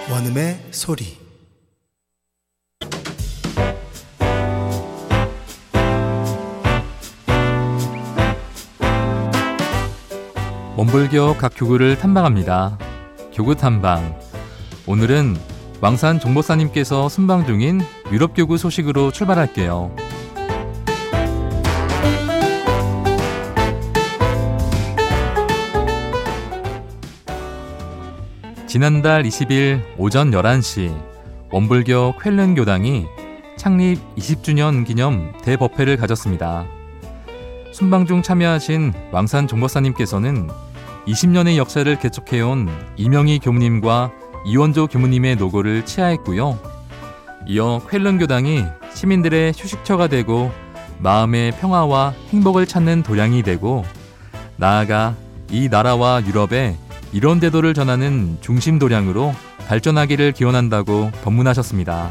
원음의 소리. 원불교 각 교구를 탐방합니다. 교구 탐방. 오늘은 왕산 종법사님께서 순방 중인 유럽 교구 소식으로 출발할게요. 지난달 20일 오전 11시 원불교 쾰른 교당이 창립 20주년 기념 대법회를 가졌습니다. 순방 중 참여하신 왕산 종법사님께서는 20년의 역사를 개척해온 이명희 교무님과 이원조 교무님의 노고를 치하했고요. 이어 쾰른 교당이 시민들의 휴식처가 되고 마음의 평화와 행복을 찾는 도량이 되고 나아가 이 나라와 유럽에 이런 대도를 전하는 중심 도량으로 발전하기를 기원한다고 법문하셨습니다.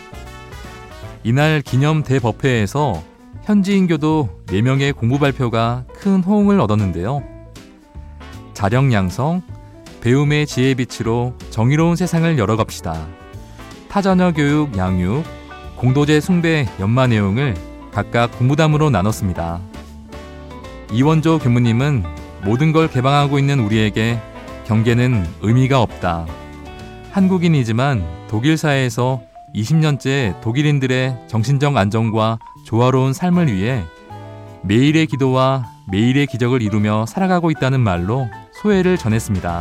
이날 기념 대법회에서 현지인 교도 4명의 공부 발표가 큰 호응을 얻었는데요. 자령양성, 배움의 지혜 빛으로 정의로운 세상을 열어갑시다. 타자녀 교육 양육, 공도제 숭배 연마 내용을 각각 공부담으로 나눴습니다. 이원조 교무님은 모든 걸 개방하고 있는 우리에게 경계는 의미가 없다. 한국인이지만 독일 사회에서 20년째 독일인들의 정신적 안정과 조화로운 삶을 위해 매일의 기도와 매일의 기적을 이루며 살아가고 있다는 말로 소회를 전했습니다.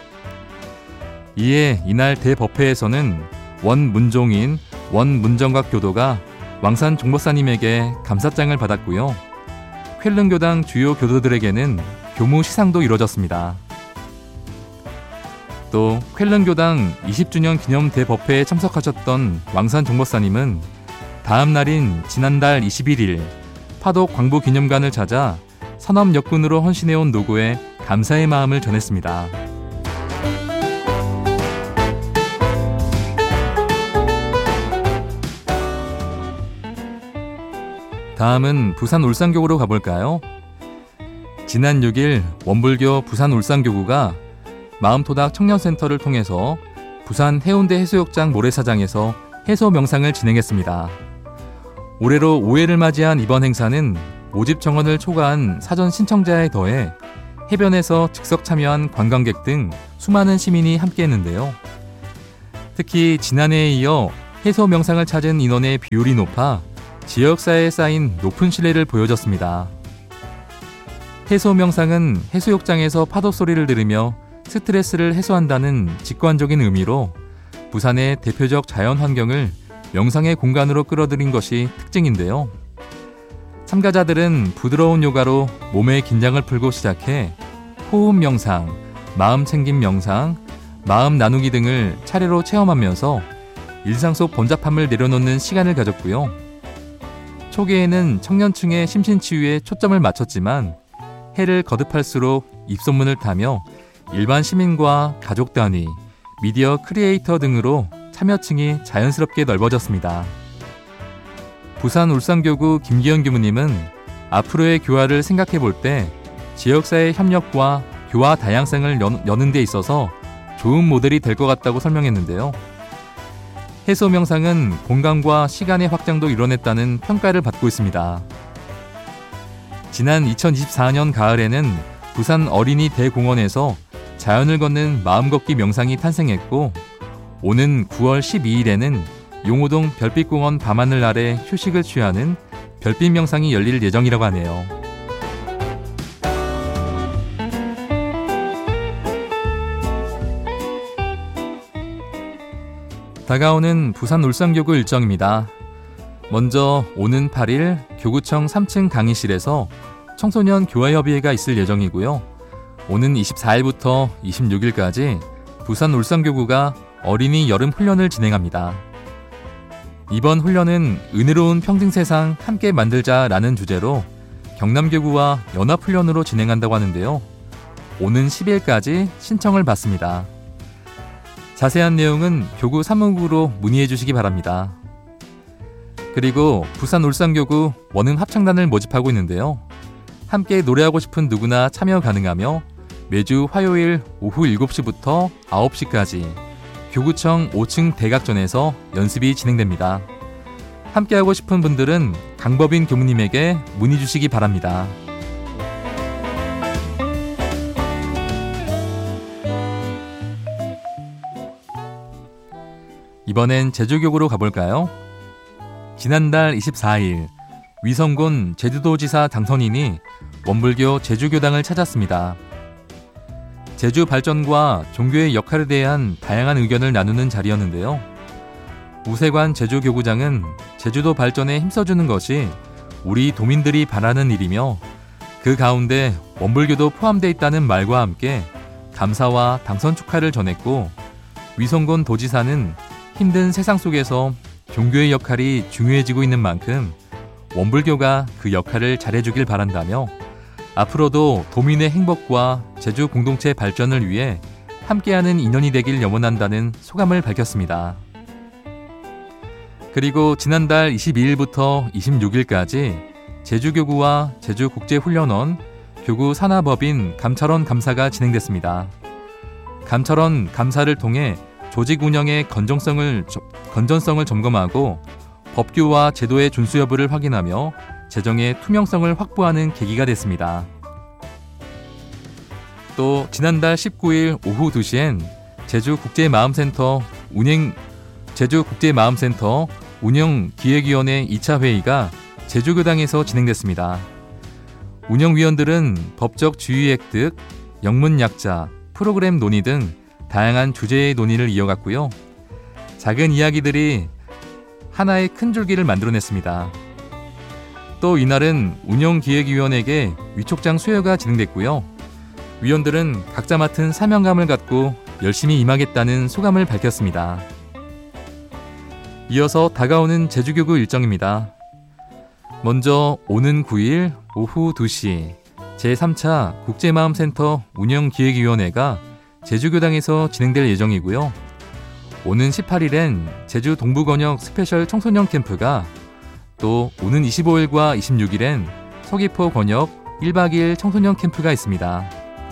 이에 이날 대법회에서는 원문종인 원문정각 교도가 왕산 종법사님에게 감사장을 받았고요. 쾰른 교당 주요 교도들에게는 교무 시상도 이뤄졌습니다. 또 쾰른 교당 20주년 기념 대법회에 참석하셨던 왕산 종법사님은 다음 날인 지난달 21일 파독 광부기념관을 찾아 선업역군으로 헌신해온 노고에 감사의 마음을 전했습니다. 다음은 부산 울산교구로 가볼까요? 지난 6일 원불교 부산 울산교구가 마음토닥 청년센터를 통해서 부산 해운대 해수욕장 모래사장에서 해소 명상을 진행했습니다. 올해로 5회를 맞이한 이번 행사는 모집 정원을 초과한 사전 신청자에 더해 해변에서 즉석 참여한 관광객 등 수많은 시민이 함께했는데요. 특히 지난해에 이어 해소 명상을 찾은 인원의 비율이 높아 지역사회에 쌓인 높은 신뢰를 보여줬습니다. 해소 명상은 해수욕장에서 파도 소리를 들으며 스트레스를 해소한다는 직관적인 의미로 부산의 대표적 자연 환경을 명상의 공간으로 끌어들인 것이 특징인데요. 참가자들은 부드러운 요가로 몸의 긴장을 풀고 시작해 호흡 명상, 마음 챙김 명상, 마음 나누기 등을 차례로 체험하면서 일상 속 번잡함을 내려놓는 시간을 가졌고요. 초기에는 청년층의 심신치유에 초점을 맞췄지만 해를 거듭할수록 입소문을 타며 일반 시민과 가족 단위, 미디어 크리에이터 등으로 참여층이 자연스럽게 넓어졌습니다. 부산 울산교구 김기현 교무님은 앞으로의 교화를 생각해 볼 때 지역사회 협력과 교화 다양성을 여는 데 있어서 좋은 모델이 될 것 같다고 설명했는데요. 해소 명상은 공간과 시간의 확장도 이뤄냈다는 평가를 받고 있습니다. 지난 2024년 가을에는 부산 어린이 대공원에서 자연을 걷는 마음걷기 명상이 탄생했고 오는 9월 12일에는 용호동 별빛공원 밤하늘 아래 휴식을 취하는 별빛 명상이 열릴 예정이라고 하네요. 다가오는 부산 울산교구 일정입니다. 먼저 오는 8일 교구청 3층 강의실에서 청소년 교화협의회가 있을 예정이고요. 오는 24일부터 26일까지 부산 울산교구가 어린이 여름 훈련을 진행합니다. 이번 훈련은 은혜로운 평등세상 함께 만들자라는 주제로 경남교구와 연합훈련으로 진행한다고 하는데요. 오는 10일까지 신청을 받습니다. 자세한 내용은 교구 사무국으로 문의해 주시기 바랍니다. 그리고 부산 울산교구 원음 합창단을 모집하고 있는데요. 함께 노래하고 싶은 누구나 참여 가능하며 매주 화요일 오후 7시부터 9시까지 교구청 5층 대각전에서 연습이 진행됩니다. 함께하고 싶은 분들은 강법인 교무님에게 문의 주시기 바랍니다. 이번엔 제주교구로 가볼까요? 지난달 24일 위성군 제주도지사 당선인이 원불교 제주교당을 찾았습니다. 제주 발전과 종교의 역할에 대한 다양한 의견을 나누는 자리였는데요. 우세관 제주교구장은 제주도 발전에 힘써주는 것이 우리 도민들이 바라는 일이며 그 가운데 원불교도 포함되어 있다는 말과 함께 감사와 당선 축하를 전했고, 위성군 도지사는 힘든 세상 속에서 종교의 역할이 중요해지고 있는 만큼 원불교가 그 역할을 잘해주길 바란다며 앞으로도 도민의 행복과 제주 공동체 발전을 위해 함께하는 인연이 되길 염원한다는 소감을 밝혔습니다. 그리고 지난달 22일부터 26일까지 제주교구와 제주국제훈련원, 교구 산하법인 감찰원 감사가 진행됐습니다. 감찰원 감사를 통해 조직 운영의 건전성을 점검하고 법규와 제도의 준수 여부를 확인하며 재정의 투명성을 확보하는 계기가 됐습니다. 또 지난달 19일 오후 2시엔 제주국제마음센터 운영기획위원회 2차 회의가 제주교당에서 진행됐습니다. 운영위원들은 법적 주의 획득, 영문 약자, 프로그램 논의 등 다양한 주제의 논의를 이어갔고요. 작은 이야기들이 하나의 큰 줄기를 만들어냈습니다. 또 이날은 운영기획위원에게 위촉장 수여가 진행됐고요. 위원들은 각자 맡은 사명감을 갖고 열심히 임하겠다는 소감을 밝혔습니다. 이어서 다가오는 제주교구 일정입니다. 먼저 오는 9일 오후 2시 제3차 국제마음센터 운영기획위원회가 제주교당에서 진행될 예정이고요. 오는 18일엔 제주 동부권역 스페셜 청소년 캠프가, 또 오는 25일과 26일엔 서귀포 권역 1박 2일 청소년 캠프가 있습니다.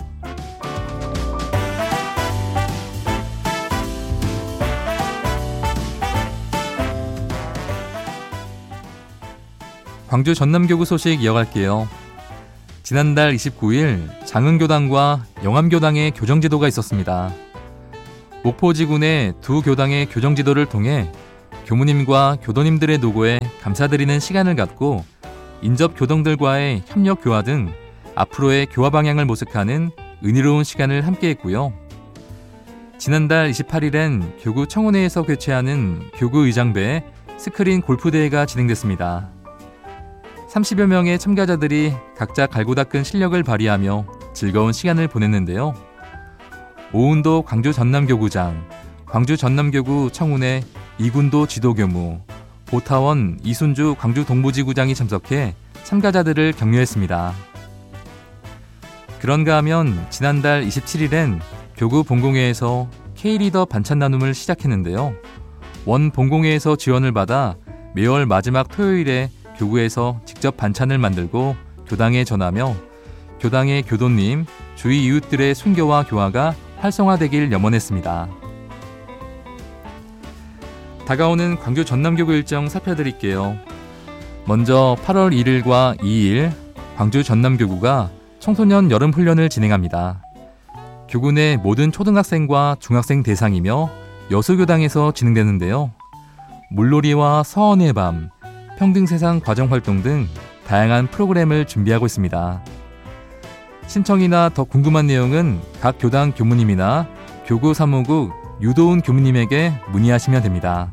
광주 전남교구 소식 이어갈게요. 지난달 29일 장흥교당과 영암교당의 교정지도가 있었습니다. 목포지군의 두 교당의 교정지도를 통해 교무님과 교도님들의 노고에 감사드리는 시간을 갖고 인접 교동들과의 협력 교화 등 앞으로의 교화 방향을 모색하는 은혜로운 시간을 함께했고요. 지난달 28일엔 교구 청운회에서 개최하는 교구 의장배 스크린 골프대회가 진행됐습니다. 30여 명의 참가자들이 각자 갈고 닦은 실력을 발휘하며 즐거운 시간을 보냈는데요. 오은도 광주 전남교구장, 광주 전남교구 청운회 이군도 지도교무, 보타원 이순주 광주 동부지구장이 참석해 참가자들을 격려했습니다. 그런가 하면 지난달 27일엔 교구 본공회에서 K리더 반찬 나눔을 시작했는데요. 원 본공회에서 지원을 받아 매월 마지막 토요일에 교구에서 직접 반찬을 만들고 교당에 전하며 교당의 교도님, 주위 이웃들의 순교와 교화가 활성화되길 염원했습니다. 다가오는 광주 전남교구 일정 살펴드릴게요. 먼저 8월 1일과 2일 광주 전남교구가 청소년 여름훈련을 진행합니다. 교구 내 모든 초등학생과 중학생 대상이며 여수교당에서 진행되는데요. 물놀이와 서원의 밤, 평등세상 과정활동 등 다양한 프로그램을 준비하고 있습니다. 신청이나 더 궁금한 내용은 각 교당 교무님이나 교구 사무국 유도훈 교무님에게 문의하시면 됩니다.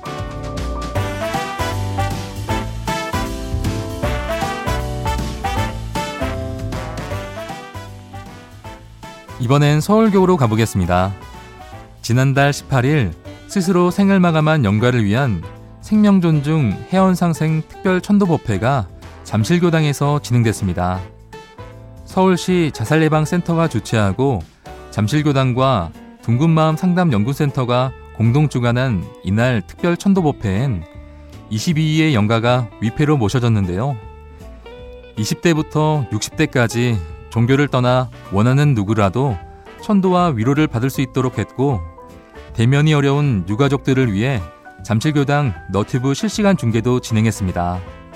이번엔 서울교구로 가보겠습니다. 지난달 18일 스스로 생을 마감한 영가를 위한 생명존중 해원상생 특별천도법회가 잠실교당에서 진행됐습니다. 서울시 자살예방센터가 주최하고 잠실교당과 둥근마음 상담연구센터가 공동 주관한 이날 특별천도법회엔 22위의 영가가 위패로 모셔졌는데요. 20대부터 60대까지 종교를 떠나 원하는 누구라도 천도와 위로를 받을 수 있도록 했고, 대면이 어려운 유가족들을 위해 잠실교당 너튜브 실시간 중계도 진행했습니다.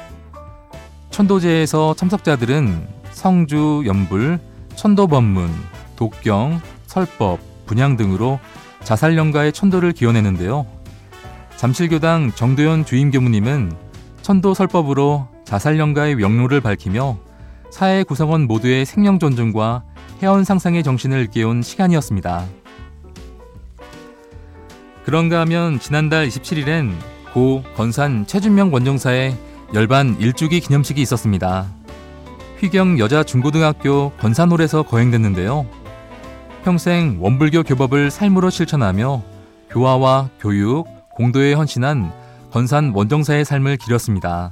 천도제에서 참석자들은 성주, 연불, 천도법문, 독경, 설법, 분향 등으로 자살연가의 천도를 기원했는데요. 잠실교당 정도현 주임교무님은 천도설법으로 자살연가의 명로를 밝히며 사회 구성원 모두의 생명 존중과 해원 상상의 정신을 일깨운 시간이었습니다. 그런가 하면 지난달 27일엔 고 건산 최준명 원종사의 열반 1주기 기념식이 있었습니다. 휘경 여자중고등학교 건산홀에서 거행됐는데요. 평생 원불교 교법을 삶으로 실천하며 교화와 교육, 공도에 헌신한 건산 원종사의 삶을 기렸습니다.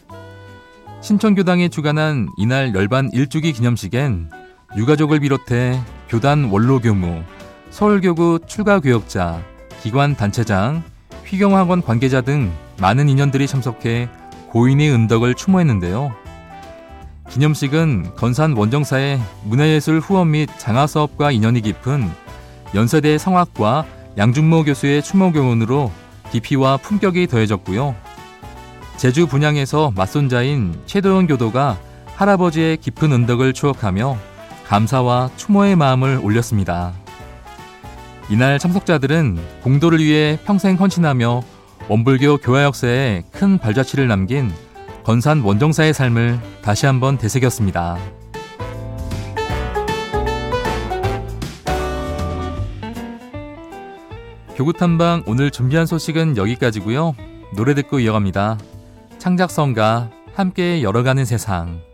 신촌교당이 주관한 이날 열반 1주기 기념식엔 유가족을 비롯해 교단 원로교무, 서울교구 출가교역자, 기관 단체장, 휘경학원 관계자 등 많은 인연들이 참석해 고인의 은덕을 추모했는데요. 기념식은 건산 원정사의 문화예술 후원 및 장화사업과 인연이 깊은 연세대 성악과 양준모 교수의 추모교훈으로 깊이와 품격이 더해졌고요. 제주 분향에서 맞손자인 최도영 교도가 할아버지의 깊은 은덕을 추억하며 감사와 추모의 마음을 올렸습니다. 이날 참석자들은 공도를 위해 평생 헌신하며 원불교 교화 역사에 큰 발자취를 남긴 건산 원정사의 삶을 다시 한번 되새겼습니다. 교구탐방 오늘 준비한 소식은 여기까지고요. 노래 듣고 이어갑니다. 창작성가 함께 열어가는 세상.